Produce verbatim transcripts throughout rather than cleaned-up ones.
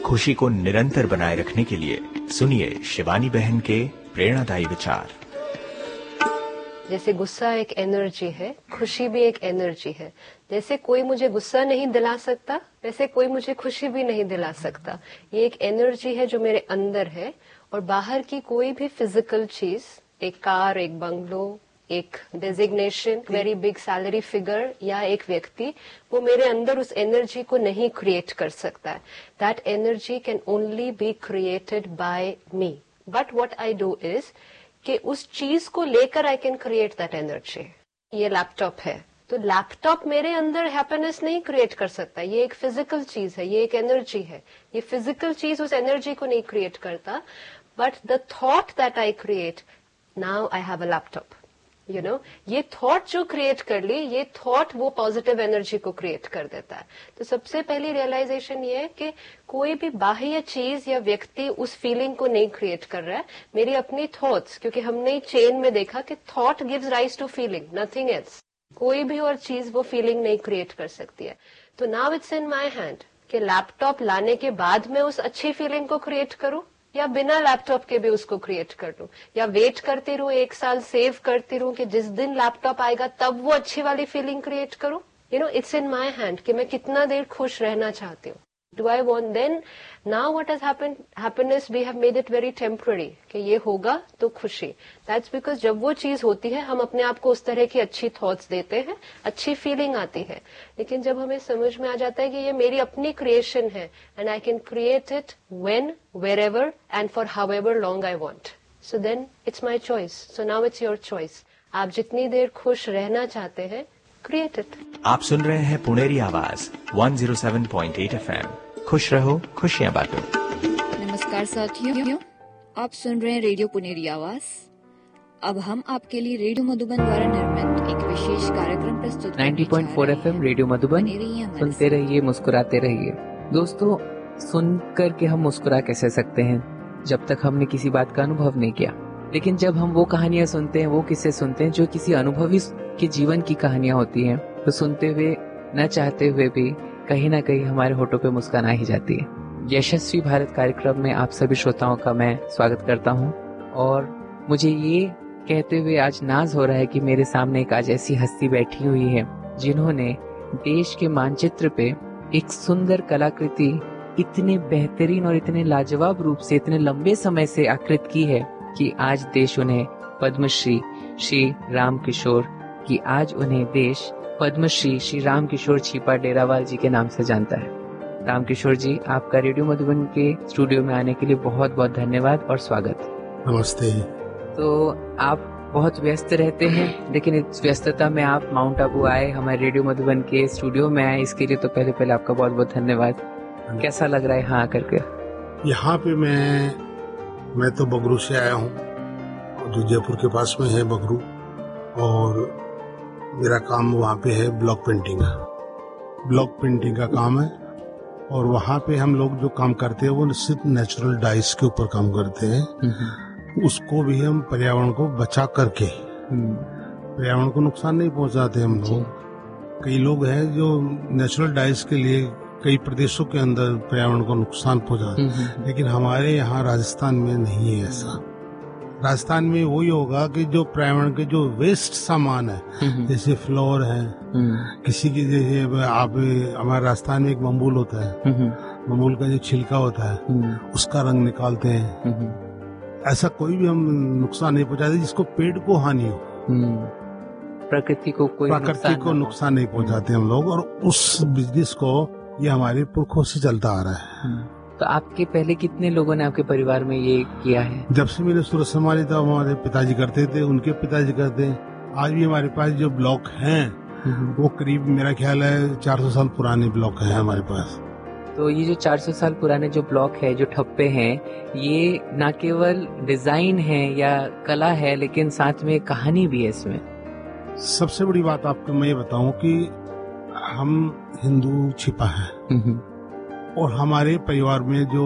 खुशी को निरंतर बनाए रखने के लिए सुनिए शिवानी बहन के प्रेरणादायी विचार। जैसे गुस्सा एक एनर्जी है, खुशी भी एक एनर्जी है। जैसे कोई मुझे गुस्सा नहीं दिला सकता, वैसे कोई मुझे खुशी भी नहीं दिला सकता। ये एक एनर्जी है जो मेरे अंदर है, और बाहर की कोई भी फिजिकल चीज, एक कार, एक बंगलो, एक designation, very big salary figure या एक व्यक्ति, वो मेरे अंदर उस एनर्जी को नहीं क्रिएट कर सकता है। That energy can only be created by me. But what I do is कि उस चीज को लेकर I can create that energy. ये लैपटॉप है, तो लैपटॉप मेरे अंदर हैप्पीनेस नहीं क्रिएट कर सकता। ये एक फिजिकल चीज है, ये एक एनर्जी है। ये फिजिकल चीज उस एनर्जी को नहीं क्रिएट करता, but the thought that I create, now I have a laptop, you know, ये थॉट जो क्रिएट कर ली, ये थॉट वो पॉजिटिव एनर्जी को क्रिएट कर देता है। तो सबसे पहली रियलाइजेशन ये है कि कोई भी बाह्य चीज या व्यक्ति उस फीलिंग को नहीं क्रिएट कर रहा है, मेरी अपनी थॉट्स। क्योंकि हमने चेन में देखा कि thought gives rise to feeling, nothing else. कोई भी और चीज वो फीलिंग नहीं क्रिएट कर सकती है। तो now it's in my hand कि लैपटॉप लाने के बाद मैं उस अच्छी फीलिंग को क्रिएट करूं, या बिना लैपटॉप के भी उसको क्रिएट कर लूं, या वेट करती रहूं, एक साल सेव करती रहूं कि जिस दिन लैपटॉप आएगा तब वो अच्छी वाली फीलिंग क्रिएट करूं। You know, it's in my hand कि मैं कितना देर खुश रहना चाहती हूँ। Do I want then now what has happened, happiness we have made it very temporary कि ये होगा तो खुशी। दैट्स बिकॉज जब वो चीज होती है हम अपने आप को उस तरह की अच्छी थॉट्स देते हैं, अच्छी फीलिंग आती है। लेकिन जब हमें समझ में आ जाता है कि ये मेरी अपनी क्रिएशन है, and I can create it when, wherever and for however long I want, so then it's my choice. So now it's your choice. आप जितनी देर खुश रहना चाहते हैं, क्रिएट इट। आप सुन रहे हैं पुनेरी आवाज एक सौ सात पॉइंट आठ एफएम। खुश रहो, खुशियां बांटो। नमस्कार साथियों, आप सुन रहे हैं रेडियो पुनेरी आवाज। अब हम आपके लिए रेडियो मधुबन द्वारा निर्मित एक विशेष कार्यक्रम प्रस्तुत नब्बे पॉइंट चार एफएम रेडियो मधुबन, सुनते रहिए, मुस्कुराते रहिए। दोस्तों, सुनकर के हम मुस्कुरा कैसे सकते हैं जब तक हमने किसी बात का अनुभव नहीं किया। लेकिन जब हम वो कहानियां सुनते हैं, वो किस्से सुनते हैं जो किसी अनुभवी के जीवन की कहानियां होती हैं, तो सुनते हुए न चाहते हुए भी कहीं ना कहीं हमारे होठों पे मुस्कान आ ही जाती है। यशस्वी भारत कार्यक्रम में आप सभी श्रोताओं का मैं स्वागत करता हूं, और मुझे ये कहते हुए आज नाज हो रहा है कि मेरे सामने एक आज ऐसी हस्ती बैठी हुई है जिन्होंने देश के मानचित्र पे एक सुंदर कलाकृति इतने बेहतरीन और इतने लाजवाब रूप से इतने लंबे समय से आकृत की है कि आज देश उन्हें पद्मश्री श्री रामकिशोर की आज उन्हें देश पद्मश्री श्री रामकिशोर छिपा डेरावाल जी के नाम से जानता है। रामकिशोर जी, आपका रेडियो मधुबन के स्टूडियो में आने के लिए बहुत बहुत धन्यवाद और स्वागत। नमस्ते। तो आप बहुत व्यस्त रहते हैं, लेकिन इस व्यस्तता में आप माउंट आबू आए, हमारे रेडियो मधुबन के स्टूडियो में आए, इसके लिए तो पहले पहले आपका बहुत बहुत धन्यवाद। कैसा लग रहा है यहाँ आकर के? यहाँ पे मैं मैं तो बगरू से आया हूँ, जो जयपुर के पास में है बगरू, और मेरा काम वहाँ पे है ब्लॉक पेंटिंग का ब्लॉक पेंटिंग का काम है। और वहाँ पे हम लोग जो काम करते हैं वो सिर्फ नेचुरल डाइस के ऊपर काम करते हैं। उसको भी हम पर्यावरण को बचा करके, पर्यावरण को नुकसान नहीं पहुँचाते हम लोग। कई लोग हैं जो नेचुरल डाइस के लिए कई प्रदेशों के अंदर पर्यावरण को नुकसान पहुँचाते हैं, लेकिन हमारे यहाँ राजस्थान में नहीं है ऐसा। राजस्थान में वही होगा कि जो पर्यावरण के जो वेस्ट सामान है, जैसे फ्लोर है, किसी की, जैसे आप हमारे राजस्थान में एक बम्बूल होता है, बम्बूल का जो छिलका होता है उसका रंग निकालते हैं। ऐसा कोई भी हम नुकसान नहीं पहुंचाते जिसको पेड़ को हानि हो। प्रकृति को कोई प्रकृति को नुकसान नहीं पहुंचाते हम लोग, और उस बिजनेस को ये हमारे पुरखों से चलता आ रहा है। तो आपके पहले कितने लोगों ने आपके परिवार में ये किया है? जब से मैंने सूरत संभाली था हमारे पिताजी करते थे, उनके पिताजी करते हैं। आज भी हमारे पास जो ब्लॉक हैं वो करीब मेरा ख्याल है चार सौ साल पुराने ब्लॉक हैं हमारे पास। तो ये जो चार सौ साल पुराने जो ब्लॉक है, जो ठप्पे हैं, ये न केवल डिजाइन है या कला है, लेकिन साथ में कहानी भी है इसमें। सबसे बड़ी बात आपको मैं ये बताऊं कि हम हिंदू छिपा है, और हमारे परिवार में जो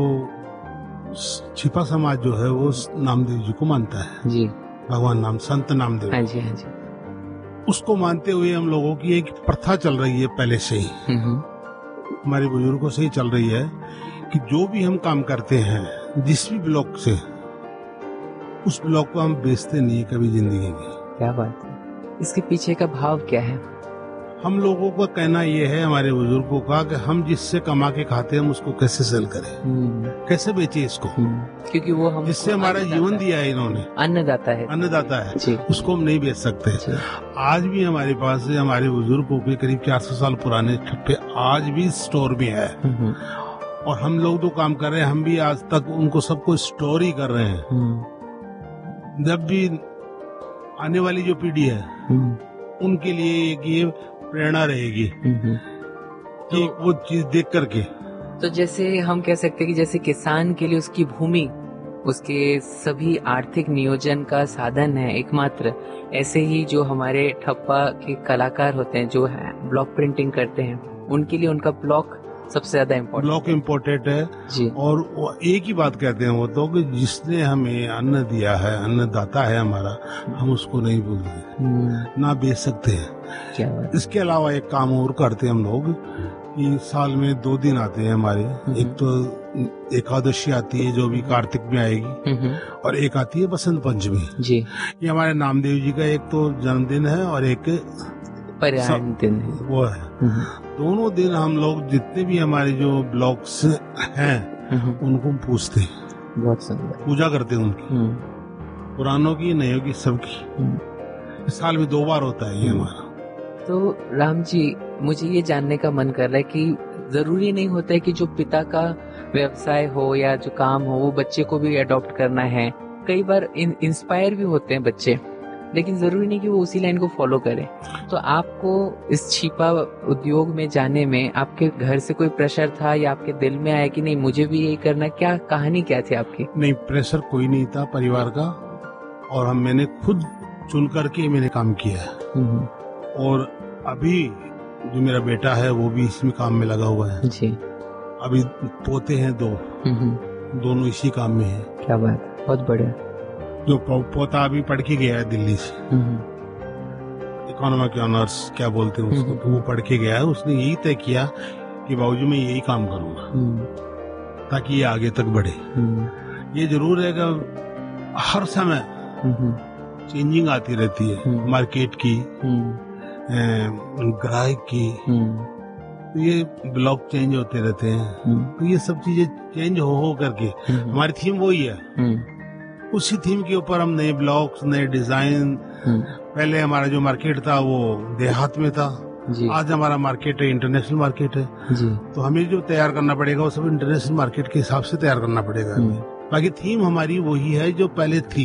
छिपा समाज जो है वो नामदेव जी को मानता है जी, भगवान नाम, संत नामदेव। हाँ जी, हाँ जी। उसको मानते हुए हम लोगों की एक प्रथा चल रही है पहले से ही, हमारे बुजुर्गों से ही चल रही है कि जो भी हम काम करते हैं जिस भी ब्लॉक से, उस ब्लॉक को हम बेचते नहीं कभी जिंदगी में। क्या बात है, इसके पीछे का भाव क्या है? हम लोगों का कहना ये है, हमारे बुजुर्गों का, कि हम जिससे कमा के खाते हैं हम उसको कैसे सेल करें, कैसे बेचे इसको, क्योंकि वो हम जिससे हमारा जीवन दिया है इन्होंने, अन्नदाता है, अन्नदाता है, उसको हम नहीं बेच सकते। आज भी हमारे पास हमारे बुजुर्गों के करीब चार सौ साल पुराने ठप्पे आज भी स्टोर में है, और हम लोग जो काम कर रहे हैं हम भी आज तक उनको सबको स्टोर ही कर रहे हैं। जब भी आने वाली जो पीढ़ी है उनके लिए एक ये प्रेरणा रहेगी कि वो चीज देख करके। तो जैसे हम कह सकते हैं कि जैसे किसान के लिए उसकी भूमि उसके सभी आर्थिक नियोजन का साधन है एकमात्र, ऐसे ही जो हमारे ठप्पा के कलाकार होते हैं जो ब्लॉक प्रिंटिंग करते हैं उनके लिए उनका ब्लॉक सबसे ज्यादा इम्पोर्टेंट ब्लॉक इम्पोर्टेंट है जी। और वो एक ही बात कहते हैं वो तो कि जिसने हमें अन्न दिया है, अन्नदाता है हमारा, हम उसको नहीं भूलते, ना बेच सकते हैं। क्या बात? इसके अलावा एक काम और करते हैं हम लोग कि साल में दो दिन आते हैं हमारे, एक तो एकादशी आती है जो भी कार्तिक में आएगी, और एक आती है बसंत पंचमी जी। ये हमारे नामदेव जी का एक तो जन्मदिन है और एक पर्यावरण दिन है, वो है। दोनों दिन हम लोग जितने भी हमारे जो ब्लॉक्स हैं उनको पूछते हैं, बहुत सुंदर पूजा करते हैं उनकी, पुरानों की नयों की सबकी। साल में दो बार होता है ये हमारा। तो राम जी, मुझे ये जानने का मन कर रहा है कि जरूरी नहीं होता है कि जो पिता का व्यवसाय हो या जो काम हो वो बच्चे को भी अडॉप्ट करना है। कई बार इन, इंस्पायर भी होते हैं बच्चे, लेकिन जरूरी नहीं कि वो उसी लाइन को फॉलो करें। तो आपको इस छिपा उद्योग में जाने में आपके घर से कोई प्रेशर था या आपके दिल में आया कि नहीं मुझे भी यही करना? क्या कहानी क्या थी आपकी? नहीं, प्रेशर कोई नहीं था परिवार का, और हम मैंने खुद चुन करके मैंने काम किया है। और अभी जो मेरा बेटा है वो भी इसमें काम में लगा हुआ है जी। अभी पोते हैं दो, दोनों इसी काम में है। क्या बात, बहुत बढ़िया। जो पोता अभी पढ़ के गया है दिल्ली से, इकोनॉमिक ऑनर्स क्या बोलते हैं उसको, तो वो पढ़ के गया है। उसने यही तय किया कि बाबूजी मैं यही काम करूंगा ताकि ये आगे तक बढ़े। ये जरूर है कि हर समय चेंजिंग आती रहती है, मार्केट की, ग्राहक की, तो ये ब्लॉक चेंज होते रहते हैं। तो ये सब चीजें चेंज हो हो करके हमारी थीम वही है। उसी थीम के ऊपर हम नए ब्लॉक्स, नए डिजाइन, पहले हमारा जो मार्केट था वो देहात में था जी। आज हमारा मार्केट है इंटरनेशनल मार्केट है जी। तो हमें जो तैयार करना पड़ेगा वो सब इंटरनेशनल मार्केट के हिसाब से तैयार करना पड़ेगा हमें। बाकी थीम हमारी वही है जो पहले थी।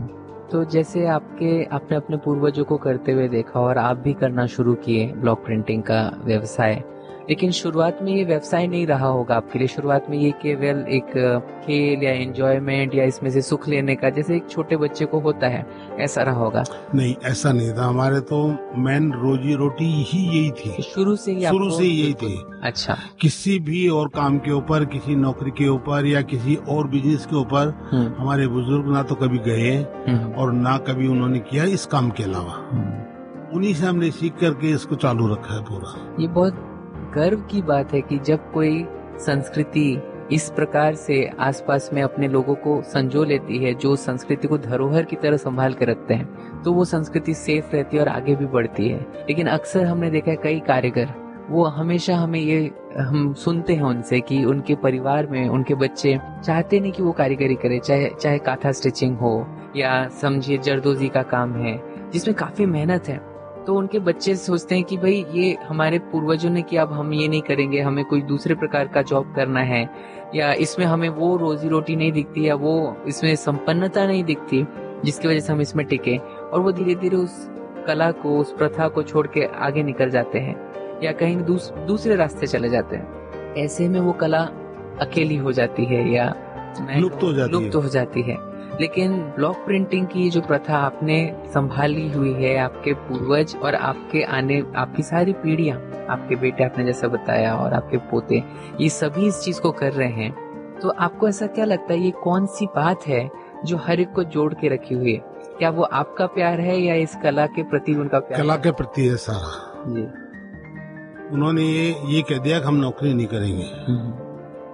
तो जैसे आपके आपने अपने पूर्वजों को करते हुए देखा और आप भी करना शुरू किए ब्लॉक प्रिंटिंग का व्यवसाय, लेकिन शुरुआत में ये व्यवसाय नहीं रहा होगा आपके लिए। शुरुआत में ये केवल एक खेल या एंजॉयमेंट या इसमें से सुख लेने का, जैसे एक छोटे बच्चे को होता है, ऐसा रहा होगा? नहीं, ऐसा नहीं था। हमारे तो मेन रोजी रोटी ही यही थी, शुरू से ही शुरू से ही यही थी। अच्छा, किसी भी और काम के ऊपर, किसी नौकरी के ऊपर या किसी और बिजनेस के ऊपर हमारे बुजुर्ग ना तो कभी गए और ना कभी उन्होंने किया इस काम के अलावा। उन्हीं से हमने सीख करके इसको चालू रखा है पूरा। ये बहुत गर्व की बात है कि जब कोई संस्कृति इस प्रकार से आसपास में अपने लोगों को संजो लेती है, जो संस्कृति को धरोहर की तरह संभाल कर रखते हैं, तो वो संस्कृति सेफ रहती है और आगे भी बढ़ती है। लेकिन अक्सर हमने देखा है कई कारीगर, वो हमेशा हमें ये हम सुनते हैं उनसे कि उनके परिवार में उनके बच्चे चाहते नहीं कि वो कारीगरी करे, चाहे चाहे काथा स्टिचिंग हो या समझिए जरदोजी का काम है जिसमें काफी मेहनत है। तो उनके बच्चे सोचते हैं कि भाई ये हमारे पूर्वजों ने किया, अब हम ये नहीं करेंगे, हमें कोई दूसरे प्रकार का जॉब करना है, या इसमें हमें वो रोजी रोटी नहीं दिखती या वो इसमें संपन्नता नहीं दिखती जिसकी वजह से हम इसमें टिके, और वो धीरे धीरे उस कला को, उस प्रथा को छोड़ के आगे निकल जाते हैं या कहीं दूस, दूसरे रास्ते चले जाते हैं। ऐसे में वो कला अकेली हो जाती है या लुप्त हो जाती लुप्त हो जाती है। लेकिन ब्लॉक प्रिंटिंग की जो प्रथा आपने संभाली हुई है, आपके पूर्वज और आपके आने आपकी सारी पीढ़ियां, आपके बेटे आपने जैसा बताया और आपके पोते, ये सभी इस चीज को कर रहे हैं, तो आपको ऐसा क्या लगता है ये कौन सी बात है जो हर एक को जोड़ के रखी हुई है? क्या वो आपका प्यार है या इस कला के प्रति उनका प्यार? कला के प्रति है सारा जी। उन्होंने ये ये कह दिया कि हम नौकरी नहीं करेंगे,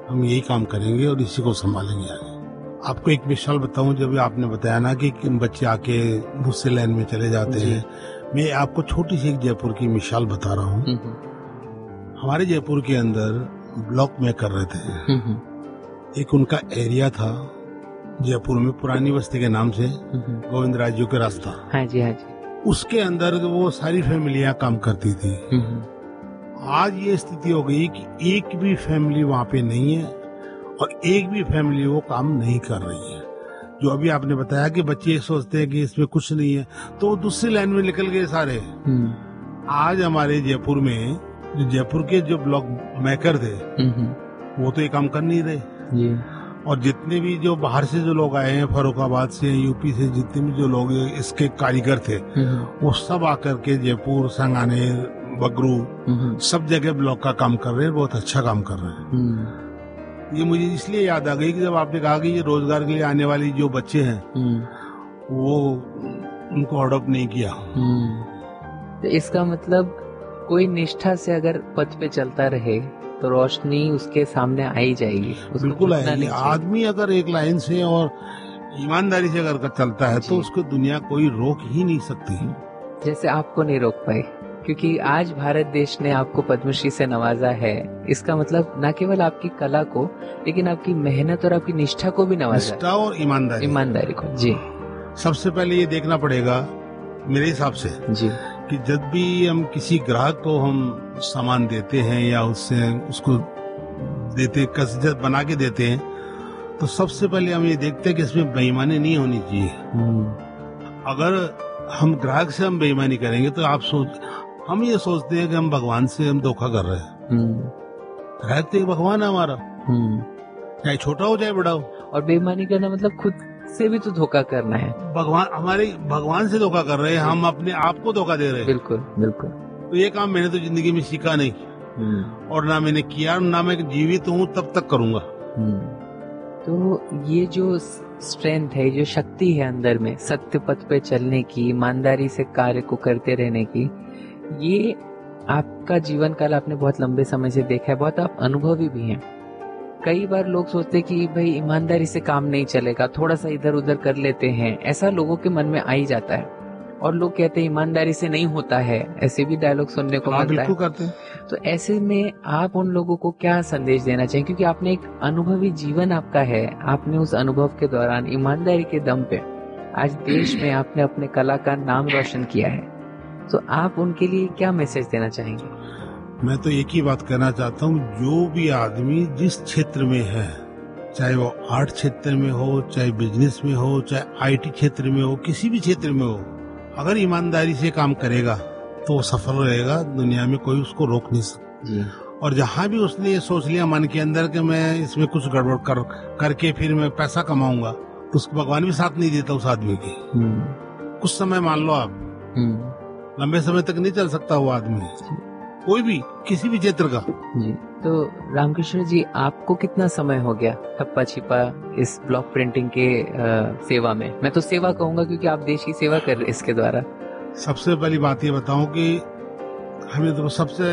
हम यही काम करेंगे और इसी को संभालेंगे आगे। आपको एक मिसाल बताऊं, जब आपने बताया ना कि बच्चे आके दूसरे लाइन में चले जाते हैं, मैं आपको छोटी सी एक जयपुर की मिसाल बता रहा हूँ। हमारे जयपुर के अंदर ब्लॉक में कर रहे थे, एक उनका एरिया था जयपुर में पुरानी बस्ती के नाम से, गोविंद राजू के रास्ता। हाँ जी, हाँ जी। उसके अंदर वो सारी फैमिलियां काम करती थी। आज ये स्थिति हो गई कि एक भी फैमिली वहाँ पे नहीं है और एक भी फैमिली वो काम नहीं कर रही है। जो अभी आपने बताया कि बच्चे सोचते हैं कि इसमें कुछ नहीं है, तो दूसरी लाइन में निकल गए सारे। आज हमारे जयपुर में जो जयपुर के जो ब्लॉक मेकर थे वो तो ये काम कर नहीं रहे, और जितने भी जो बाहर से जो लोग आए हैं, फर्रुखाबाद से, यूपी से, जितने भी जो लोग इसके कारीगर थे वो सब आकर के जयपुर, संगानेर, बगरू सब जगह ब्लॉक का काम कर रहे हैं, बहुत अच्छा काम कर रहे हैं। ये मुझे इसलिए याद आ गई कि जब आपने कहा कि ये रोजगार के लिए आने वाली जो बच्चे हैं वो उनको अडॉप्ट नहीं किया। तो इसका मतलब कोई निष्ठा से अगर पथ पे चलता रहे तो रोशनी उसके सामने आई जाएगी। बिल्कुल आएगी। आदमी अगर एक लाइन से और ईमानदारी से अगर चलता है तो उसको दुनिया कोई रोक ही नहीं सकती। जैसे आपको नहीं रोक पाए, क्योंकि आज भारत देश ने आपको पद्मश्री से नवाजा है। इसका मतलब न केवल आपकी कला को, लेकिन आपकी मेहनत और आपकी निष्ठा को भी नवाजा, निष्ठा और ईमानदारी ईमानदारी को। जी, सबसे पहले ये देखना पड़ेगा मेरे हिसाब से जी कि जब भी हम किसी ग्राहक को हम सामान देते हैं या उससे उसको देते कसरत बना के देते हैं, तो सबसे पहले हम ये देखते हैं कि इसमें बेईमानी नहीं होनी चाहिए। अगर हम ग्राहक से हम बेईमानी करेंगे तो आप सोच हम ये सोचते हैं कि हम भगवान से हम धोखा कर रहे हैं। ग्राहक तो एक भगवान है हमारा, चाहे छोटा हो चाहे बड़ा हो। और बेईमानी करना मतलब खुद से भी तो धोखा करना है। भगवान हमारे भगवान से धोखा कर रहे हैं, हम अपने आप को धोखा दे रहे हैं। बिल्कुल बिल्कुल। तो ये काम मैंने तो जिंदगी में सीखा नहीं और ना मैंने किया, ना मैं जीवित हूँ तब तक करूंगा। तो ये जो स्ट्रेंथ है, जो शक्ति है अंदर में, सत्य पथ पे चलने की, ईमानदारी से कार्य को करते रहने की, ये आपका जीवन काल आपने बहुत लंबे समय से देखा है, बहुत आप अनुभवी भी हैं। कई बार लोग सोचते कि भाई ईमानदारी से काम नहीं चलेगा, थोड़ा सा इधर उधर कर लेते हैं, ऐसा लोगों के मन में आ ही जाता है। और लोग कहते हैं ईमानदारी से नहीं होता है, ऐसे भी डायलॉग सुनने को मिलता है। करते हैं। तो ऐसे में आप उन लोगों को क्या संदेश देना चाहिए, क्योंकि आपने एक अनुभवी जीवन आपका है, आपने उस अनुभव के दौरान ईमानदारी के दम पे आज देश में आपने अपने कला का नाम रोशन किया है, तो आप उनके लिए क्या मैसेज देना चाहेंगे? मैं तो एक ही बात कहना चाहता हूँ, जो भी आदमी जिस क्षेत्र में है, चाहे वो आर्ट क्षेत्र में हो, चाहे बिजनेस में हो, चाहे आईटी क्षेत्र में हो, किसी भी क्षेत्र में हो, अगर ईमानदारी से काम करेगा तो वो सफल रहेगा। दुनिया में कोई उसको रोक नहीं सकता। और जहाँ भी उसने ये सोच लिया मन के अंदर कि मैं इसमें कुछ गड़बड़ कर करके फिर मैं पैसा कमाऊंगा, तो उसको भगवान भी साथ नहीं देता उस आदमी की। कुछ समय मान लो आप, लंबे समय तक नहीं चल सकता वो आदमी, कोई भी किसी भी क्षेत्र का। जी। तो रामकृष्ण जी, आपको कितना समय हो गया ठप्पा छिपा इस ब्लॉक प्रिंटिंग के आ, सेवा में? मैं तो सेवा कहूंगा क्योंकि आप देश की सेवा कर रहे इसके द्वारा। सबसे पहली बात ये बताऊं कि हमें तो सबसे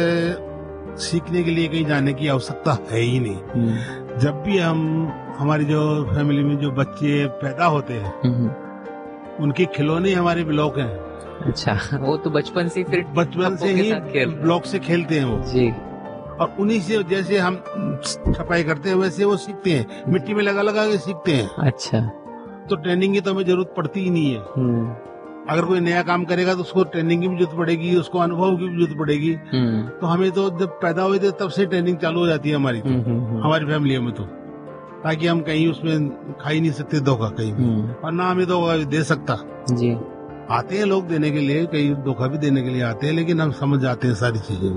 सीखने के लिए कहीं जाने की आवश्यकता है ही नहीं। जब भी हम हमारी जो फैमिली में जो बच्चे पैदा होते हैं उनके खिलौने हमारे ब्लॉक हैं। अच्छा, वो तो बचपन से फिर बचपन से ही ब्लॉक से खेलते हैं वो जी। और उन्हीं से जैसे हम छपाई करते हैं वैसे वो सीखते हैं, मिट्टी में लगा लगा के सीखते हैं। अच्छा, तो ट्रेनिंग की तो हमें जरूरत पड़ती ही नहीं है। अगर कोई नया काम करेगा तो उसको ट्रेनिंग की भी जरूरत पड़ेगी, उसको अनुभव की भी जरूरत पड़ेगी। तो हमें तो जब पैदा हुए थे तब से ट्रेनिंग चालू हो जाती है हमारी, तो हमारी फैमिलियों में, तो ताकि हम कहीं उसमें खा ही नहीं सकते धोखा कहीं भी, और ना हमें धोखा दे सकता जी। आते हैं लोग देने के लिए, कई धोखा भी देने के लिए आते हैं, लेकिन हम समझ जाते हैं सारी चीजें।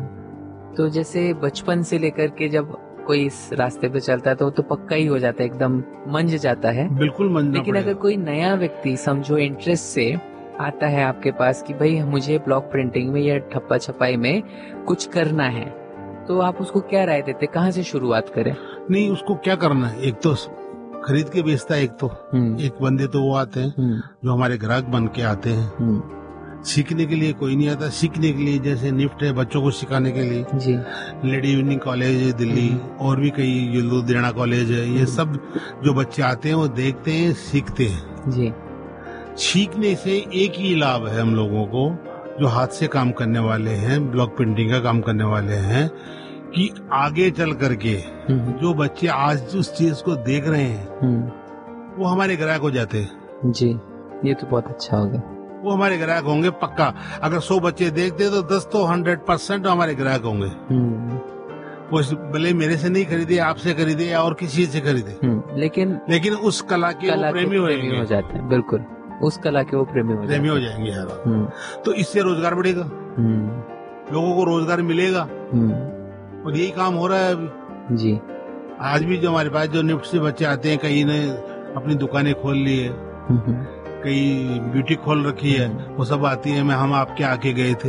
तो जैसे बचपन से लेकर के जब कोई इस रास्ते पे चलता है तो वो तो पक्का ही हो जाता है, एकदम मंझ जाता है। बिल्कुल मंझ। लेकिन अगर कोई नया व्यक्ति समझो इंटरेस्ट से आता है आपके पास कि भाई मुझे ब्लॉक प्रिंटिंग में या ठप्पा छपाई में कुछ करना है, तो आप उसको क्या राय देते, कहाँ से शुरुआत करें? नहीं, उसको क्या करना है, एक तो खरीद के बेचता है, एक तो एक बंदे तो वो आते हैं जो हमारे ग्राहक बन के आते हैं, सीखने के लिए कोई नहीं आता। सीखने के लिए जैसे निफ्ट है बच्चों को सिखाने के लिए जी, लेडी यूनियन कॉलेज है दिल्ली, और भी कई ये लुधियाना कॉलेज है, ये सब जो बच्चे आते हैं वो देखते हैं, सीखते हैं। जी, सीखने से एक ही लाभ है हम लोगों को, जो हाथ से काम करने वाले हैं, ब्लॉक प्रिंटिंग का काम करने वाले हैं, कि आगे चल करके जो बच्चे आज उस चीज को देख रहे हैं वो हमारे ग्राहक हो जाते हैं। जी, ये तो बहुत अच्छा हो गया। वो हमारे ग्राहक होंगे पक्का। अगर सौ बच्चे देखते तो दस तो हंड्रेड परसेंट हमारे ग्राहक होंगे। वो भले मेरे से नहीं खरीदे, आपसे खरीदे या और किसी से खरीदे, लेकिन लेकिन उस कला के कला वो प्रेमी हो जाते हैं। बिल्कुल, उस कला के वो प्रेमी हो प्रेमी हो जाएंगे यार। तो इससे रोजगार बढ़ेगा, लोगों को रोजगार मिलेगा, और यही काम हो रहा है अभी जी। आज भी जो हमारे पास जो निफ्ट से बच्चे आते हैं, कई ने अपनी दुकानें खोल ली है, कई ब्यूटी खोल रखी है, वो सब आती है, मैं हम आपके आके गए थे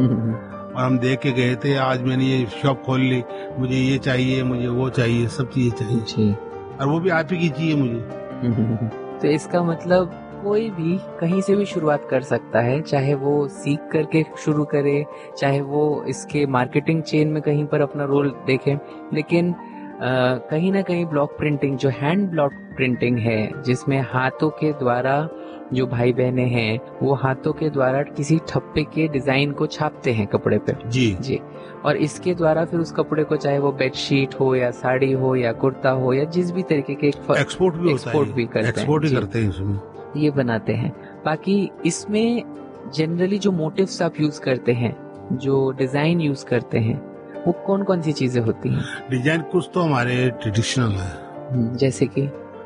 और हम देख के गए थे, आज मैंने ये शॉप खोल ली, मुझे ये चाहिए, मुझे वो चाहिए, सब चीजें चाहिए जी। और वो भी आप ही की चाहिए मुझे। तो इसका मतलब कोई भी कहीं से भी शुरुआत कर सकता है, चाहे वो सीख करके शुरू करे, चाहे वो इसके मार्केटिंग चेन में कहीं पर अपना रोल देखे, लेकिन आ, कहीं ना कहीं ब्लॉक प्रिंटिंग जो हैंड ब्लॉक प्रिंटिंग है, जिसमें हाथों के द्वारा जो भाई बहने हैं वो हाथों के द्वारा किसी ठप्पे के डिजाइन को छापते हैं कपड़े पे जी जी, और इसके द्वारा फिर उस कपड़े को, चाहे वो बेडशीट हो या साड़ी हो या कुर्ता हो या जिस भी तरीके के एक्सपोर्ट भी एक्सपोर्ट भी करते हैं, एक्सपोर्ट ही करते हैं इसमें, ये बनाते हैं। बाकी इसमें जनरली जो मोटिव्स आप यूज करते हैं, जो डिजाइन यूज करते हैं, वो कौन कौन सी चीजें होती हैं? डिजाइन कुछ तो हमारे ट्रेडिशनल है, जैसे कि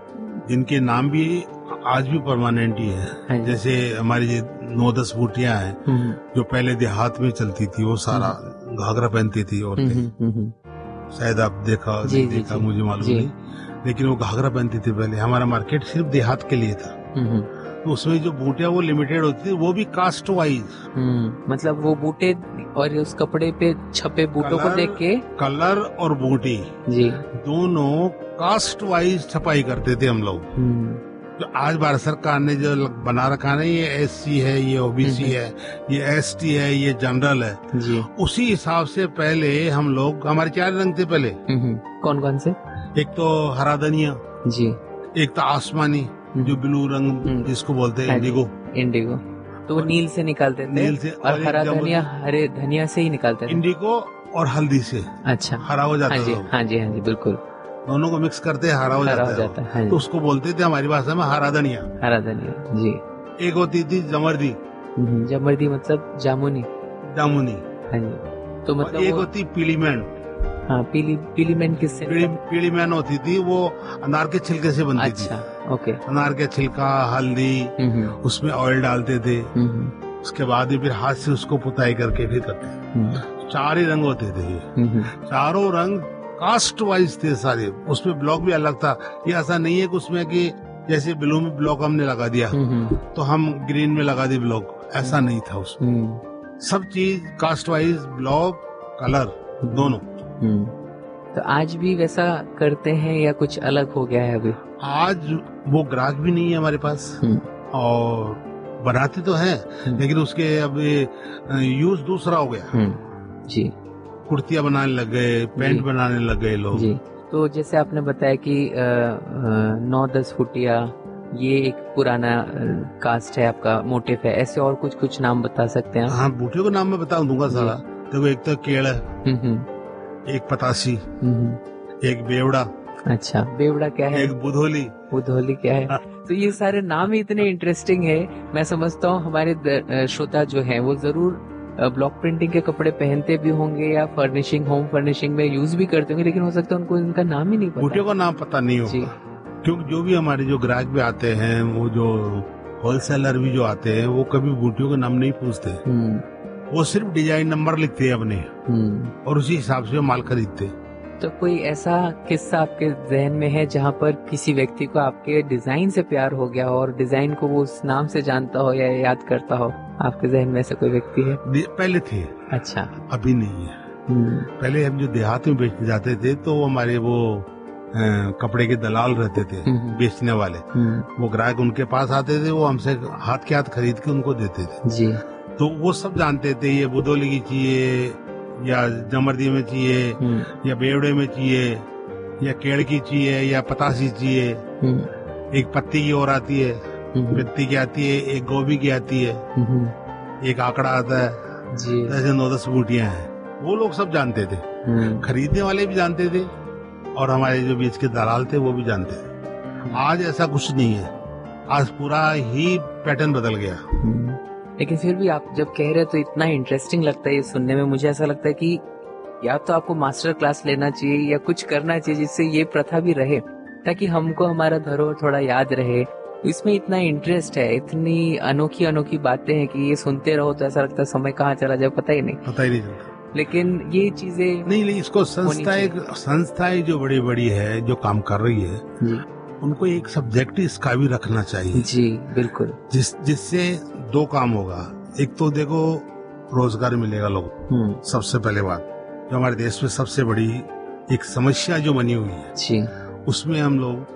जिनके नाम भी आज भी परमानेंट ही है। जैसे हमारी नौ दस बूटियां हैं जो पहले देहात में चलती थी, वो सारा घाघरा पहनती थी औरतें, शायद आप देखा जी, नहीं देखा मुझे मालूम नहीं, लेकिन वो घाघरा पहनती थी पहले। हमारा मार्केट सिर्फ देहात के लिए था, तो उसमें जो बूटियां वो लिमिटेड होती थी, वो भी कास्ट वाइज, मतलब वो बूटे और उस कपड़े पे छपे बूटों को देख के कलर और बूटी जी दोनों कास्ट वाइज छपाई करते थे हम लोग। जो आज भारत सरकार ने जो बना रखा है, ये एस सी है, ये ओबीसी है, ये एस टी है, ये जनरल है जी, उसी हिसाब से पहले हम लोग, हमारे चार रंग थे पहले। कौन कौन से? एक तो हरा धनिया जी, एक तो आसमानी जो ब्लू रंग जिसको बोलते हैं, इंडिगो इंडिगो तो वो नील से निकालते थे, नील से, और हरा धनिया हरे धनिया से ही निकालते थे। इंडिगो और हल्दी से अच्छा हरा हो जाता है। हाँ जी, हाँ जी, बिल्कुल, दोनों को मिक्स करते हैं, हरा हो हरा जाता, हो जाता है, है तो उसको बोलते थे हमारी भाषा में हरा धनिया। हरा धनिया जी। एक होती थी जमर्दी, जमर्दी मतलब जामुनी, जामुनी। हाँ जी, तो मतलब एक होती पीली मैन। हाँ, पीली पीली मैन किससे? पीली, पीली मैन होती थी, वो अनार के छिलके से बनती अच्छा, थी। ओके, अनार के छिलका, हल्दी, उसमें ऑयल डालते थे, उसके बाद ही फिर हाथ से उसको पुताई करके फिर करते। चार ही रंग होते थे ये, चारों रंग कास्ट वाइज थे सारे, उसमें ब्लॉक भी अलग था। ये ऐसा नहीं है कि उसमें कि जैसे ब्लू में ब्लॉक हमने लगा दिया तो हम ग्रीन में लगा दी ब्लॉक, ऐसा नहीं था उसमें। सब चीज कास्ट वाइज, ब्लॉक, कलर दोनों। तो आज भी वैसा करते हैं या कुछ अलग हो गया है अभी? आज वो ग्राहक भी नहीं है हमारे पास, और बनाते तो हैं लेकिन उसके अब यूज दूसरा हो गया जी। कुर्तियां बनाने लग गए, पैंट बनाने लग गए लोग जी। तो जैसे आपने बताया कि नौ दस फुटिया ये एक पुराना कास्ट है आपका, मोटिव है, ऐसे और कुछ कुछ नाम बता सकते हैं? हाँ, बूटियों का नाम मैं बता दूंगा सारा। देखो, एक तो केड़, एक पतासी, एक बेवड़ा। अच्छा, बेवड़ा क्या है? एक बुधोली। बुधोली क्या है? तो ये सारे नाम ही इतने इंटरेस्टिंग है, मैं समझता हूँ हमारे श्रोता जो हैं वो जरूर ब्लॉक प्रिंटिंग के कपड़े पहनते भी होंगे या फर्निशिंग, होम फर्निशिंग में यूज भी करते होंगे, लेकिन हो सकता है उनको इनका नाम ही नहीं पता। बूटियों का नाम पता नहीं होगा, क्योंकि जो भी हमारे जो ग्राहक भी आते हैं, वो जो होलसेलर भी जो आते हैं, वो कभी बूटियों का नाम नहीं पूछते, वो सिर्फ डिजाइन नंबर लिखते हैं अपने और उसी हिसाब से माल खरीदते। तो कोई ऐसा किस्सा आपके जहन में है जहाँ पर किसी व्यक्ति को आपके डिजाइन से प्यार हो गया हो और डिजाइन को वो उस नाम से जानता हो या याद करता हो? आपके जहन में ऐसा कोई व्यक्ति है? पहले थे। अच्छा, अभी नहीं है। पहले हम जो देहात में बेचने जाते थे तो हमारे वो आ, कपड़े के दलाल रहते थे बेचने वाले, वो ग्राहक उनके पास आते थे, वो हमसे हाथ के हाथ खरीद के उनको देते थे जी। तो वो सब जानते थे ये बुदौली की चाहिए या जमर्दी में चाहिए या बेवड़े में चाहिए या केड़ की चाहिए या पतासी चाहिए। एक पत्ती की और आती है, पत्ती की आती है, एक गोभी की आती है, एक आंकड़ा आता है जी। ऐसे नौ दस बूटियां हैं, वो लोग सब जानते थे। खरीदने वाले भी जानते थे और हमारे जो बीच के दलाल थे वो भी जानते थे। आज ऐसा कुछ नहीं है, आज पूरा ही पैटर्न बदल गया। लेकिन फिर भी आप जब कह रहे हो तो इतना इंटरेस्टिंग लगता है ये सुनने में। मुझे ऐसा लगता है कि या तो आपको मास्टर क्लास लेना चाहिए या कुछ करना चाहिए जिससे ये प्रथा भी रहे, ताकि हमको हमारा धरोहर थोड़ा याद रहे। इसमें इतना इंटरेस्ट है, इतनी अनोखी अनोखी बातें हैं कि ये सुनते रहो तो ऐसा लगता है समय कहाँ चला जाए पता ही नहीं पता ही नहीं चलता। लेकिन ये चीजें नहीं, नहीं इसको संस्थाएं संस्थाएं जो बड़ी बड़ी है जो काम कर रही है जी, उनको एक सब्जेक्ट इसका भी रखना चाहिए जी। बिल्कुल, जिस जिससे दो काम होगा। एक तो देखो रोजगार मिलेगा लोग, सबसे पहले बात जो हमारे देश में सबसे बड़ी एक समस्या जो बनी हुई है जी, उसमें हम लोग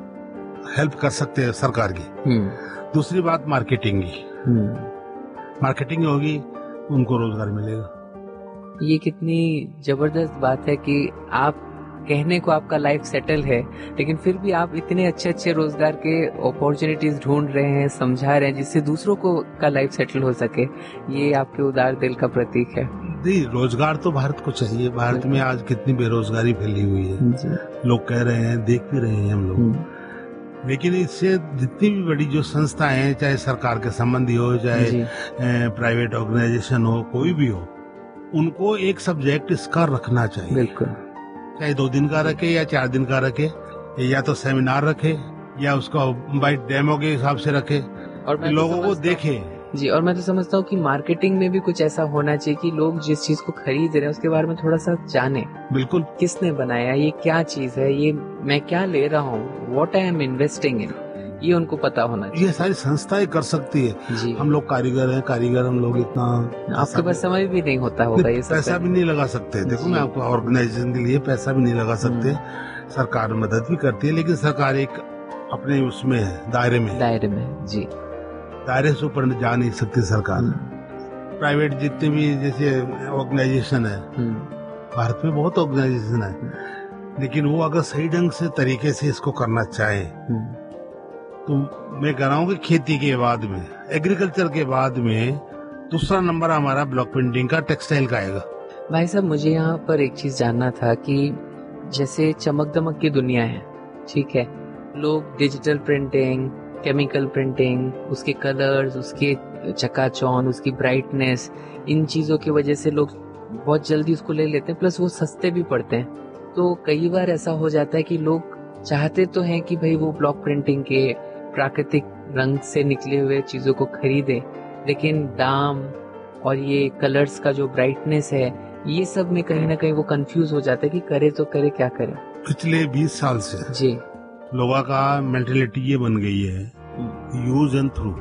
हेल्प कर सकते हैं सरकार की। दूसरी बात मार्केटिंग की, मार्केटिंग होगी उनको रोजगार मिलेगा। ये कितनी जबरदस्त बात है कि आप कहने को आपका लाइफ सेटल है, लेकिन फिर भी आप इतने अच्छे अच्छे रोजगार के अपॉर्चुनिटीज ढूंढ रहे हैं, समझा रहे हैं जिससे दूसरों को का लाइफ सेटल हो सके। ये आपके उदार दिल का प्रतीक है। नहीं, रोजगार तो भारत को चाहिए। भारत में आज कितनी बेरोजगारी फैली हुई है, लोग कह रहे हैं, देख भी रहे हैं हम लोग। लेकिन इससे जितनी भी बड़ी जो संस्थाएं हैं, चाहे सरकार के संबंधी हो, चाहे प्राइवेट ऑर्गेनाइजेशन हो, कोई भी हो, उनको एक सब्जेक्ट इसका रखना चाहिए। बिल्कुल, चाहे दो दिन का रखे या चार दिन का रखे, या तो सेमिनार रखे या उसका बाई डेमो के हिसाब से रखे और लोगों को देखे जी। और मैं तो समझता हूँ कि मार्केटिंग में भी कुछ ऐसा होना चाहिए कि लोग जिस चीज को खरीद रहे हैं उसके बारे में थोड़ा सा जाने। बिल्कुल, किसने बनाया, ये क्या चीज है, ये मैं क्या ले रहा हूँ, what I am investing in, ये उनको पता होना चाहिए। ये सारी संस्थाएं कर सकती है जी। हम लोग कारीगर हैं, कारीगर हम लोग इतना आपके पास समय भी नहीं होता होगा, ये पैसा भी नहीं लगा सकते। देखो मैं आपको ऑर्गेनाइजेशन के लिए पैसा भी नहीं लगा सकते। सरकार मदद भी करती है, लेकिन सरकार एक अपने उसमें है, दायरे में दायरे में जी, दायरे से ऊपर जा नहीं सकती सरकार। प्राइवेट जितने भी जैसे ऑर्गेनाइजेशन है, भारत में बहुत ऑर्गेनाइजेशन है, लेकिन वो अगर सही ढंग से तरीके से इसको करना चाहे तो मैं कह रहा हूँ कि खेती के बाद में, एग्रीकल्चर के बाद में दूसरा नंबर हमारा ब्लॉक प्रिंटिंग का, टेक्सटाइल का आएगा। भाई साहब, मुझे यहाँ पर एक चीज जानना था कि जैसे चमक दमक की दुनिया है, ठीक है, लोग डिजिटल प्रिंटिंग, केमिकल प्रिंटिंग, उसके कलर्स, उसके चकाचौंध, उसकी ब्राइटनेस, इन चीजों की वजह से लोग बहुत जल्दी उसको ले लेते हैं, प्लस वो सस्ते भी पड़ते हैं। तो कई बार ऐसा हो जाता है कि लोग चाहते तो हैं कि भाई वो ब्लॉक प्रिंटिंग के प्राकृतिक रंग से निकले हुए चीजों को खरीदे, लेकिन दाम और ये कलर्स का जो ब्राइटनेस है, ये सब में कहीं ना कहीं वो कंफ्यूज हो जाता है कि करे तो करे क्या करे। पिछले बीस साल से जी लोगों का मेंटेलिटी ये बन गई है, यूज एंड थ्रू,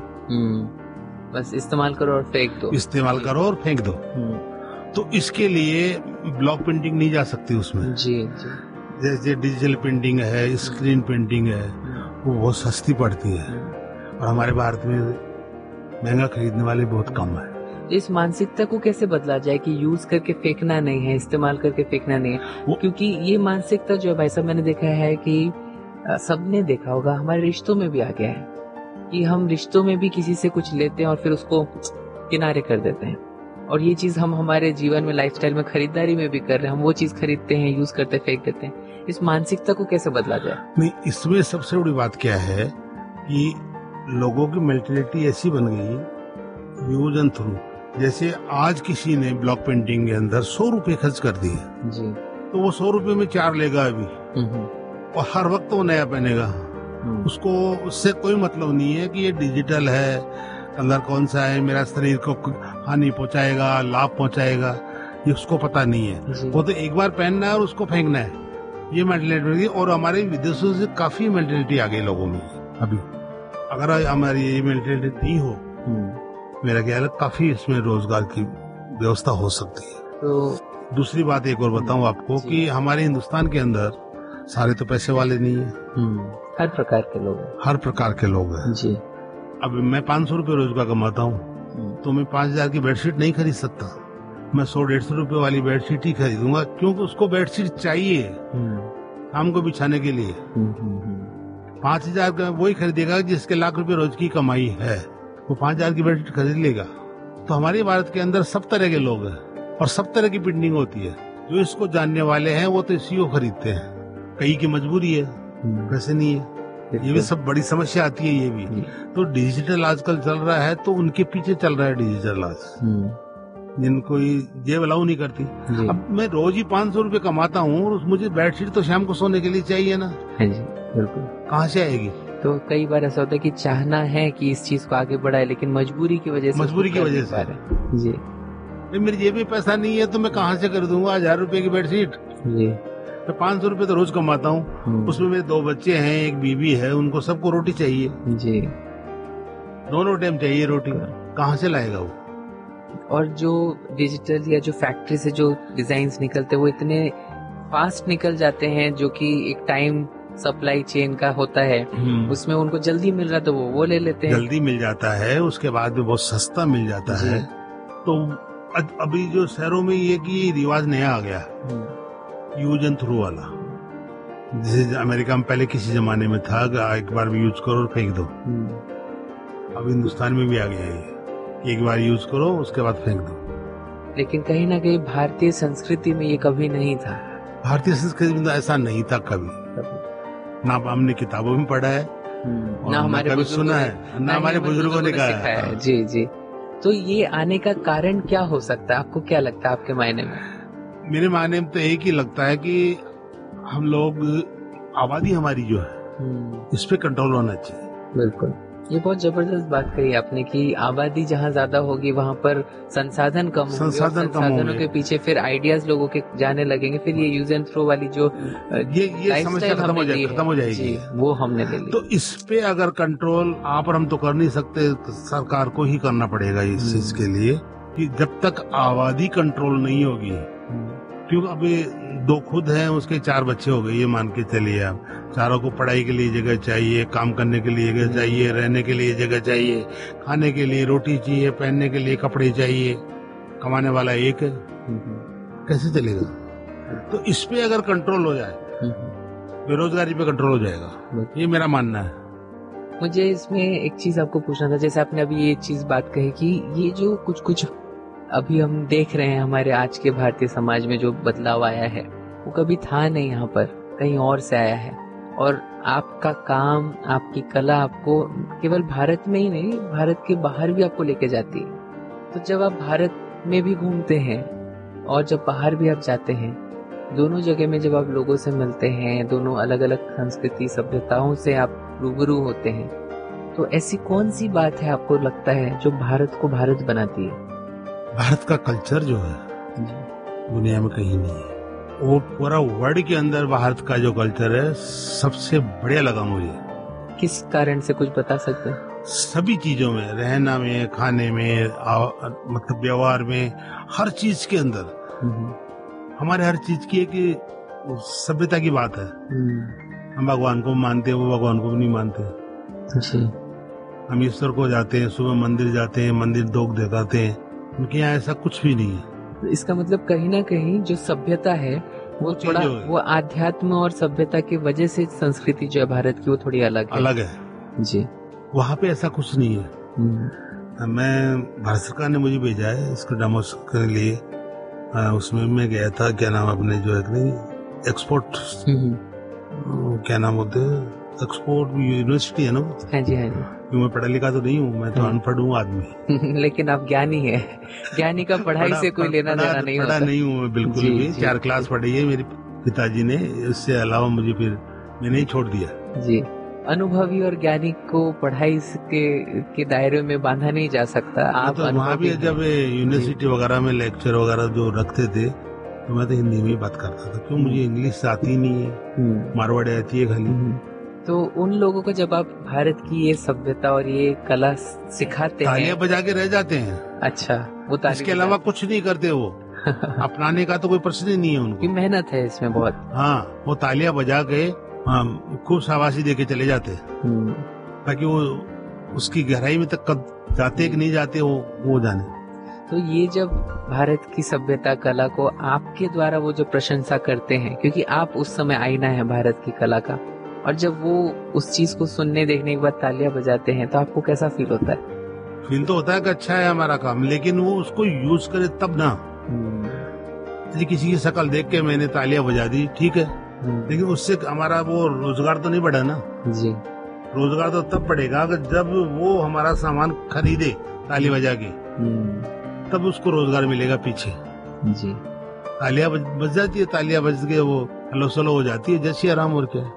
बस इस्तेमाल करो और फेंक दो, इस्तेमाल करो और फेंक दो। तो इसके लिए ब्लॉक प्रिंटिंग नहीं जा सकती उसमें जी जी। जैसे डिजिटल प्रिंटिंग है, स्क्रीन प्रिंटिंग है, वो बहुत सस्ती पड़ती है और हमारे भारत में महंगा खरीदने वाले बहुत कम है। इस मानसिकता को कैसे बदला जाए कि यूज करके फेंकना नहीं है, इस्तेमाल करके फेंकना नहीं है? क्योंकि ये मानसिकता जो है भाई साहब, मैंने देखा है कि सबने देखा होगा, हमारे रिश्तों में भी आ गया है कि हम रिश्तों में भी किसी से कुछ लेते हैं और फिर उसको किनारे कर देते हैं। और ये चीज हम हमारे जीवन में, लाइफस्टाइल में, खरीदारी में भी कर रहे हैं। हम वो चीज खरीदते हैं, यूज करते, फेंक देते हैं। इस मानसिकता को कैसे बदला जाए? नहीं, इसमें सबसे बड़ी बात क्या है कि लोगों की मेंटेलिटी ऐसी बन गई, यूज एंड थ्रू। जैसे आज किसी ने ब्लॉक पेंटिंग के अंदर सौ रुपए खर्च कर दिए जी, तो वो सौ रुपए में चार लेगा अभी और हर वक्त वो नया पहनेगा। उसको उससे कोई मतलब नहीं है कि ये डिजिटल है, कलर कौन सा है, मेरा शरीर को हानि पहुंचाएगा, लाभ पहुंचाएगा, ये उसको पता नहीं है। वो तो एक बार पहनना है और उसको फेंकना है, ये मेंटेलिटी। और हमारे विदेशों से काफी मेंटेलिटी आ गई लोगों में अभी। अगर हमारी ये मेंटेलिटी नहीं हो, मेरा ख्याल है काफी इसमें रोजगार की व्यवस्था हो सकती है। तो दूसरी बात एक और बताऊं आपको कि हमारे हिंदुस्तान के अंदर सारे तो पैसे वाले नहीं है, हर प्रकार के लोग हर प्रकार के लोग हैं जी। अब मैं पाँच सौ रूपये रोज का कमाता हूँ, तो मैं पांच हजार की बेडशीट नहीं खरीद सकता, मैं सौ डेढ़ सौ रुपए वाली बेडशीट ही खरीदूंगा, क्योंकि उसको बेडशीट चाहिए शाम को बिछाने के लिए। पांच हजार का वही खरीदेगा जिसके लाख रुपए रोज की कमाई है, वो पांच हजार की बेडशीट खरीद लेगा। तो हमारे भारत के अंदर सब तरह के लोग हैं और सब तरह की प्रिंटिंग होती है। जो इसको जानने वाले हैं वो तो इसी को खरीदते हैं, कई की मजबूरी है, वैसे नहीं है। ये भी सब बड़ी समस्या आती है। ये भी तो डिजिटल आजकल चल रहा है, तो उनके पीछे चल रहा है डिजिटल आज, जिनको ये अलाउ नहीं करती। अब मैं रोज ही पाँच सौ रूपये कमाता हूँ और मुझे बेडशीट तो शाम को सोने के लिए चाहिए ना। हाँ जी, बिल्कुल। कहाँ से आएगी? तो कई बार ऐसा होता है कि चाहना है कि इस चीज को आगे बढ़ाए, लेकिन मजबूरी की वजह से मजबूरी की वजह से जी मेरी जेब में पैसा नहीं है, तो मैं कहाँ से कर दूंगा हजार रुपए की बेडशीट? जी मैं पाँच सौ रूपये तो रोज कमाता हूँ, उसमें मेरे दो बच्चे हैं, एक बीवी है, उनको सबको रोटी चाहिए जी, दोनों टाइम चाहिए रोटी, कहाँ से लाएगा वो? और जो डिजिटल या जो फैक्ट्री से जो डिजाइन्स निकलते हैं वो इतने फास्ट निकल जाते हैं, जो कि एक टाइम सप्लाई चेन का होता है, उसमें उनको जल्दी मिल रहा तो वो वो ले लेते हैं, जल्दी मिल जाता है, उसके बाद में बहुत सस्ता मिल जाता है। तो अभी जो शहरों में ये कि रिवाज नया आ गया, यूज एंड थ्रू वाला, जैसे अमेरिका में पहले किसी जमाने में था एक बार भी यूज करो और फेंक दो। अब हिंदुस्तान में भी आ गया है, एक बार यूज करो उसके बाद फेंक दो। लेकिन कहीं ना कहीं भारतीय संस्कृति में ये कभी नहीं था। भारतीय संस्कृति में ऐसा नहीं था कभी, ना हमने किताबों में पढ़ा है, ना हमारे कभी सुना है, ना हमारे बुजुर्गों ने कहा है। जी जी। तो ये आने का कारण क्या हो सकता है, आपको क्या लगता है आपके मायने में? मेरे मायने में तो एक ही लगता है कि हम लोग, आबादी हमारी जो है, इस पे कंट्रोल होना चाहिए। बिल्कुल, ये बहुत जबरदस्त बात कही आपने कि आबादी जहाँ ज्यादा होगी वहाँ पर संसाधन कम होंगे, संसाधन कम संसाधनों के पीछे फिर आइडियाज लोगों के जाने लगेंगे, फिर ये यूज एंड थ्रो वाली जो ये ये समस्या खत्म हो जाएगी, खत्म हो जाएगी, वो हमने ले ली। तो इस पे अगर कंट्रोल आप और हम तो कर नहीं सकते, तो सरकार को ही करना पड़ेगा इस चीज के लिए, कि जब तक आबादी कंट्रोल नहीं होगी, क्योंकि अभी दो खुद हैं, उसके चार बच्चे हो गए, ये मान के चलिए आप, चारों को पढ़ाई के लिए जगह चाहिए, काम करने के लिए जगह चाहिए, रहने के लिए जगह चाहिए, खाने के लिए रोटी चाहिए, पहनने के लिए कपड़े चाहिए, कमाने वाला एक है, कैसे चलेगा? तो इस पे अगर कंट्रोल हो जाए, बेरोजगारी पे कंट्रोल हो जाएगा, ये मेरा मानना है। मुझे इसमें एक चीज आपको पूछना था, जैसे आपने अभी ये चीज बात कही कि ये जो कुछ कुछ अभी हम देख रहे हैं हमारे आज के भारतीय समाज में जो बदलाव आया है, वो कभी था नहीं, यहाँ पर कहीं और से आया है, और आपका काम, आपकी कला आपको केवल भारत में ही नहीं, भारत के बाहर भी आपको लेके जाती है। तो जब आप भारत में भी घूमते हैं और जब बाहर भी आप जाते हैं, दोनों जगह में जब आप लोगों से मिलते हैं, दोनों अलग अलग संस्कृति सभ्यताओं से आप रूबरू होते हैं, तो ऐसी कौन सी बात है आपको लगता है जो भारत को भारत बनाती है? भारत का कल्चर जो है दुनिया में कहीं नहीं है, वो पूरा वर्ल्ड के अंदर भारत का जो कल्चर है सबसे बढ़िया लगा मुझे। किस कारण से, कुछ बता सकते हैं? सभी चीजों में, रहना में, खाने में, मतलब व्यवहार में, हर चीज के अंदर हमारे हर चीज की एक सभ्यता की बात है। हम भगवान को मानते हैं, वो भगवान को भी नहीं मानते। जी। हम ईश्वर को जाते हैं, सुबह मंदिर जाते हैं, मंदिर दोग देखाते हैं, उनके यहाँ ऐसा कुछ भी नहीं है। इसका मतलब कहीं ना कहीं जो सभ्यता है वो थोड़ा, वो आध्यात्म और सभ्यता की वजह से संस्कृति जो है भारत की वो थोड़ी अलग है। अलग है जी। वहाँ पे ऐसा कुछ नहीं है। मैं, भारत सरकार ने मुझे भेजा है इसको डेमो के लिए, उसमें मैं गया था, क्या नाम अपने जो है नहीं एक्सपोर्ट, क्या नाम होते हैं, एक्सपोर्ट यूनिवर्सिटी है ना। हाँ जी, हाँ जी। मैं पढ़ा लिखा तो नहीं हूँ, मैं तो अनपढ़ हूँ आदमी। लेकिन आप ज्ञानी हैं। ज्ञानी का पढ़ाई से कोई लेना देना नहीं होता। पढ़ा नहीं हूँ मैं बिल्कुल भी, चार क्लास पढ़ी है मेरे पिताजी ने, इससे अलावा मुझे फिर मैंने ही छोड़ दिया। जी। अनुभवी और ज्ञानी को पढ़ाई के, के दायरे में बांधा नहीं जा सकता। आप तो वहाँ भी जब यूनिवर्सिटी वगैरह में लेक्चर वगैरह जो रखते थे, तो मैं तो हिंदी में ही बात करता था, क्यों, मुझे इंग्लिश आती नहीं है, मारवाड़ी आती है खाली। तो उन लोगों को जब आप भारत की ये सभ्यता और ये कला सिखाते हैं, तालियां बजा के रह जाते हैं। अच्छा, वो इसके अलावा कुछ नहीं करते वो। अपनाने का तो कोई प्रश्न ही नहीं है उनको। मेहनत है इसमें बहुत। हाँ, वो तालियां बजा के खूब शाबाशी दे के चले जाते, ताकि वो उसकी गहराई में तक कब जाते कि नहीं जाते वो वो जाने। तो ये जब भारत की सभ्यता कला को आपके द्वारा वो जो प्रशंसा करते हैं, क्योंकि आप उस समय आईना है भारत की कला का, और जब वो उस चीज को सुनने देखने के बाद तालियां बजाते हैं तो आपको कैसा फील होता है? फील तो होता है कि अच्छा है हमारा काम, लेकिन वो उसको यूज करे तब ना। किसी की शक्ल देख के मैंने तालियां बजा दी, ठीक है, लेकिन उससे हमारा वो रोजगार तो नहीं बढ़ा ना जी। रोजगार तो तब बढ़ेगा कि जब वो हमारा सामान खरीदे ताली बजा के, तब उसको रोजगार मिलेगा पीछे जी। तालियां बज जाती है, तालियां बज के वो हलो सलो हो जाती है, जैसी आराम और क्या।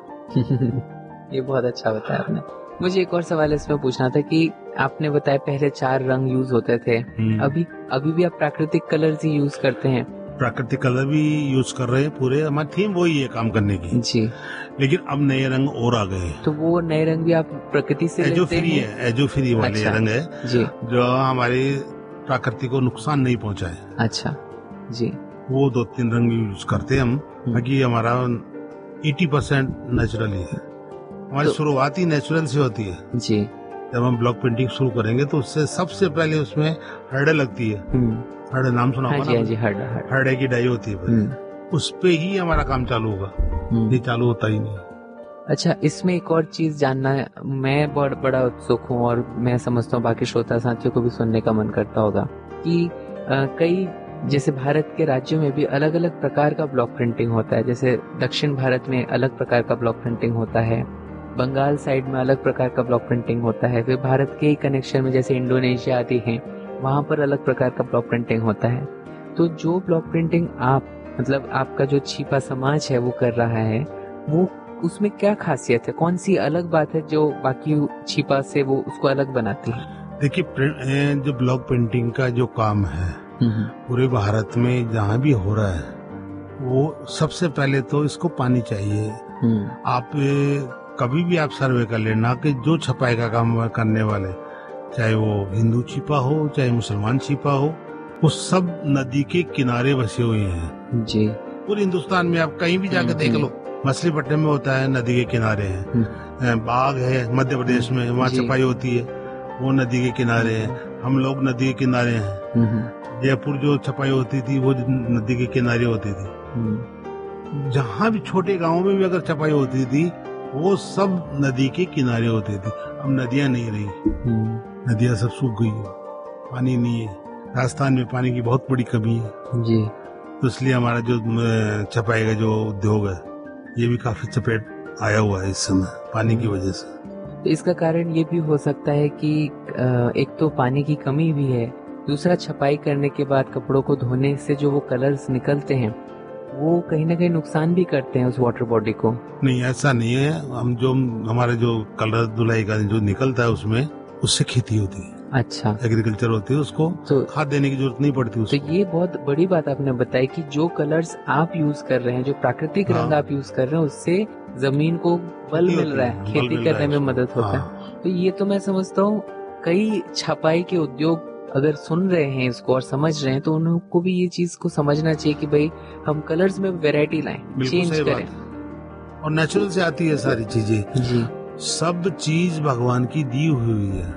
ये बहुत अच्छा बताया आपने। मुझे एक और सवाल इसमें पूछना था कि आपने बताया पहले चार रंग यूज होते थे, अभी अभी भी आप प्राकृतिक कलर्स ही यूज करते हैं? प्राकृतिक कलर भी यूज कर रहे हैं पूरे, हमारी थीम वही है काम करने की जी, लेकिन अब नए रंग और आ गए। तो वो नए रंग भी आप प्रकृति से एजो लेते फ्री हैं? है, एजो फ्री वाले अच्छा, रंग है जी, जो हमारे प्रकृति को नुकसान नहीं पहुंचाए। अच्छा जी। वो दो तीन रंग यूज करते हैं हम, बाकी हमारा अस्सी परसेंट नेचुरल ही है। हमारी तो, शुरुआत ही नेचुरल से होती है जी। जब हम ब्लॉक पेंटिंग शुरू करेंगे तो उससे सबसे पहले उसमें हरड़े लगती है। हरड़े नाम सुना होगा ना? जी, हरड़ा, हरड़ा। हरड़े की डाई होती है, उस पे ही हमारा काम चालू होगा, ये चालू होता ही नहीं। अच्छा, इसमें एक और चीज जानना है, मैं बहुत बड़ा उत्सुक हूँ और मैं समझता हूँ बाकी श्रोता साथियों को भी सुनने का मन करता होगा कि आ, कई जैसे भारत के राज्यों में भी अलग अलग प्रकार का ब्लॉक प्रिंटिंग होता है। जैसे दक्षिण भारत में अलग प्रकार का ब्लॉक प्रिंटिंग होता है, बंगाल साइड में अलग प्रकार का ब्लॉक प्रिंटिंग होता है, फिर भारत के ही कनेक्शन में जैसे इंडोनेशिया आदि हैं वहां पर अलग प्रकार का ब्लॉक प्रिंटिंग होता है। तो जो ब्लॉक प्रिंटिंग आप मतलब आपका जो छिपा समाज है वो कर रहा है, वो उसमें क्या खासियत है, कौन सी अलग बात है जो बाकी छिपा से वो उसको अलग बनाती है? देखिए, जो ब्लॉक प्रिंटिंग का जो काम है पूरे भारत में जहाँ भी हो रहा है, वो सबसे पहले तो इसको पानी चाहिए। आप कभी भी आप सर्वे कर लेना कि जो छपाई का काम करने वाले, चाहे वो हिंदू छिपा हो चाहे मुसलमान छिपा हो, वो सब नदी के किनारे बसे हुए हैं जी। पूरे हिंदुस्तान में आप कहीं भी जाकर देख लो, मछलीपट्टनम में होता है, नदी के किनारे है। बाग है मध्य प्रदेश में, वहाँ छपाई होती है, वो नदी के किनारे है। हम लोग नदी के किनारे हैं। जयपुर जो छपाई होती थी वो नदी के किनारे होती थी। जहाँ भी छोटे गांवों में भी अगर छपाई होती थी वो सब नदी के किनारे होती थी। अब नदियां नहीं रही, नदियां सब सूख गई है, पानी नहीं है। राजस्थान में पानी की बहुत बड़ी कमी है जी, तो इसलिए हमारा जो छपाई का जो उद्योग है ये भी काफी चपेट आया हुआ है इस समय पानी की वजह से। तो इसका कारण ये भी हो सकता है कि एक तो पानी की कमी भी है, दूसरा छपाई करने के बाद कपड़ों को धोने से जो वो कलर्स निकलते हैं वो कहीं ना कहीं नुकसान भी करते हैं उस वाटर बॉडी को। नहीं, ऐसा नहीं है। हम जो हमारे जो कलर धुलाई का जो निकलता है उसमें उससे खेती होती है। अच्छा, एग्रीकल्चर होती है, उसको तो खाद देने की जरूरत नहीं पड़ती उसको। तो ये बहुत बड़ी बात आपने बताई कि जो कलर्स आप यूज कर रहे हैं, जो प्राकृतिक हाँ। रंग आप यूज कर रहे हैं, उससे जमीन को बल मिल रहा है, खेती करने में मदद होता है। तो ये तो मैं समझता हूँ कई छपाई के उद्योग अगर सुन रहे हैं इसको और समझ रहे हैं तो उनको भी ये चीज को समझना चाहिए कि भाई हम कलर्स में वैरायटी लाएं, चेंज करें। और नेचुरल से आती है सारी चीजें जी। सब चीज भगवान की दी हुई है।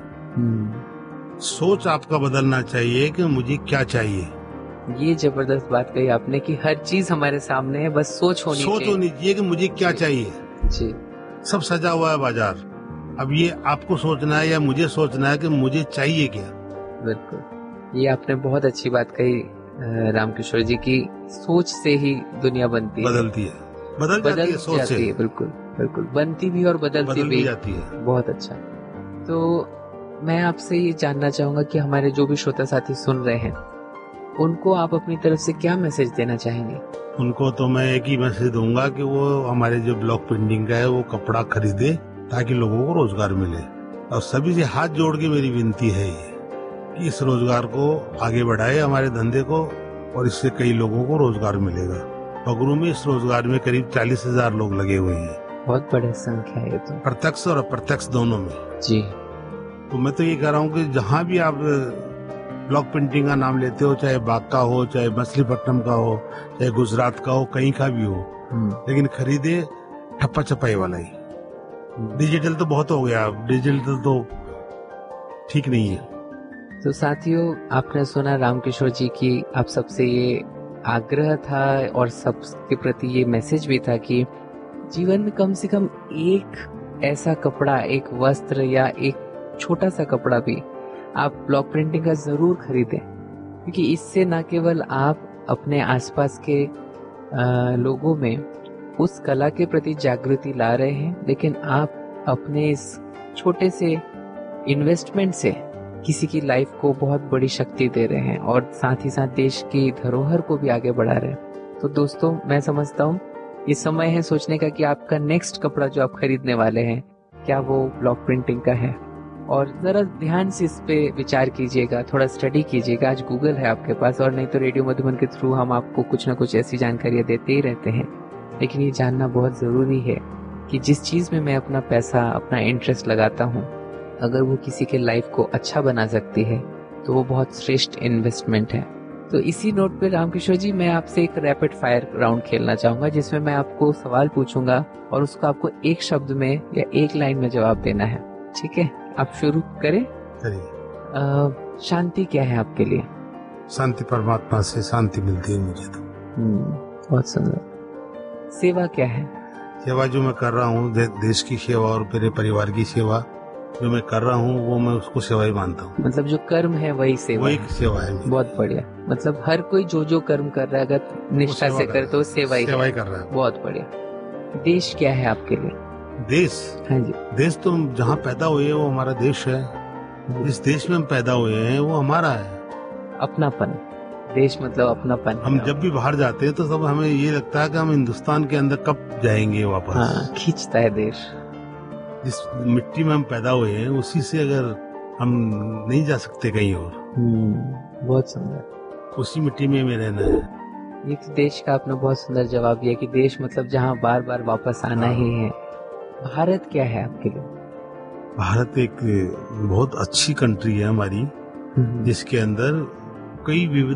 सोच आपका बदलना चाहिए कि मुझे क्या चाहिए। ये जबरदस्त बात कही आपने कि हर चीज हमारे सामने है, बस सोच होनी सोच चाहिए। होनी चाहिए कि मुझे क्या चाहिए जी। सब सजा हुआ है बाजार, अब ये आपको सोचना है या मुझे सोचना है कि मुझे चाहिए क्या। बिल्कुल, ये आपने बहुत अच्छी बात कही रामकिशोर जी की सोच से ही दुनिया बनती है, बदलती है, बदल, बदल जाती है सोच से। है, बिल्कुल बिल्कुल, बनती भी और बदलती बदल भी, भी जाती है। बहुत अच्छा। तो मैं आपसे ये जानना चाहूंगा कि हमारे जो भी श्रोता साथी सुन रहे हैं उनको आप अपनी तरफ से क्या मैसेज देना चाहेंगे? उनको तो मैं एक ही मैसेज दूंगा कि वो हमारे जो ब्लॉक प्रिंटिंग का है वो कपड़ा खरीदे ताकि लोगों को रोजगार मिले। और सभी से हाथ जोड़ के मेरी विनती है ये कि इस रोजगार को आगे बढ़ाए, हमारे धंधे को, और इससे कई लोगों को रोजगार मिलेगा। बगरू में इस रोजगार में करीब चालीस हजार लोग लगे हुए हैं। बहुत बड़ी संख्या है तो, प्रत्यक्ष और अप्रत्यक्ष दोनों में जी। तो मैं तो ये कह रहा हूँ कि जहाँ भी आप ब्लॉक प्रिंटिंग का नाम लेते हो, चाहे बाग का हो, चाहे मछलीपट्टनम का हो, चाहे गुजरात का हो, कहीं का भी हो, लेकिन खरीदे ठप्पा छपाई वाला ही। डिजिटल तो बहुत हो गया, डिजिटल तो ठीक नहीं है। तो साथियों, आपने सुना रामकिशोर जी की आप सबसे ये आग्रह था और सबके प्रति ये मैसेज भी था कि जीवन में कम से कम एक ऐसा कपड़ा, एक वस्त्र या एक छोटा सा कपड़ा भी आप ब्लॉक प्रिंटिंग का जरूर खरीदें, क्योंकि इससे न केवल आप अपने आसपास के आ, लोगों में उस कला के प्रति जागृति ला रहे हैं, लेकिन आप अपने इस छोटे से इन्वेस्टमेंट से किसी की लाइफ को बहुत बड़ी शक्ति दे रहे हैं और साथ ही साथ देश की धरोहर को भी आगे बढ़ा रहे हैं। तो दोस्तों, मैं समझता हूँ ये समय है सोचने का कि आपका नेक्स्ट कपड़ा जो आप खरीदने वाले हैं क्या वो ब्लॉक प्रिंटिंग का है, और जरा ध्यान से इस पे विचार कीजिएगा, थोड़ा स्टडी कीजिएगा। आज गूगल है आपके पास, और नहीं तो रेडियो मधुबन के थ्रू हम आपको कुछ ना कुछ ऐसी जानकारियां देते ही रहते हैं। लेकिन ये जानना बहुत जरूरी है कि जिस चीज में मैं अपना पैसा, अपना इंटरेस्ट लगाता हूँ, अगर वो किसी के लाइफ को अच्छा बना सकती है तो वो बहुत श्रेष्ठ इन्वेस्टमेंट है। तो इसी नोट पे रामकिशोर जी, मैं आपसे एक रैपिड फायर राउंड खेलना चाहूंगा, जिसमें मैं आपको सवाल पूछूंगा और उसको आपको एक शब्द में या एक लाइन में जवाब देना है। ठीक है, आप शुरू करें। करिए। शांति क्या है आपके लिए? शांति परमात्मा से शांति मिलती है मुझे तो। बहुत सुंदर। सेवा क्या है? सेवा जो मैं कर रहा हूँ, दे, देश की सेवा और मेरे परिवार की सेवा जो मैं कर रहा हूँ, वो मैं उसको सेवा ही मानता हूँ। मतलब जो कर्म है वही सेवा, वही सेवा है। बहुत बढ़िया। मतलब हर कोई जो जो कर्म कर रहा है अगर निष्ठा से करे तो सेवा ही सेवा ही कर रहा है। बहुत बढ़िया। देश क्या है आपके लिए? देश? हाँ जी। देश तो जहाँ पैदा हुए वो हमारा देश है। जिस देश में हम पैदा हुए हैं वो हमारा है। अपनापन, देश मतलब अपनापन। हम जब भी बाहर जाते हैं तो सब हमें ये लगता है कि हम हिंदुस्तान के अंदर कब जाएंगे वापस। हाँ, खींचता है देश। जिस मिट्टी में हम पैदा हुए हैं उसी से अगर हम नहीं जा सकते कहीं और। बहुत सुंदर। उसी मिट्टी में हमें रहना है। ये तो देश का आपने बहुत सुंदर जवाब दिया कि देश मतलब जहाँ बार बार वापस आना हाँ। ही है। भारत क्या है आपके लिए? भारत एक बहुत अच्छी कंट्री है हमारी, जिसके अंदर कई विविध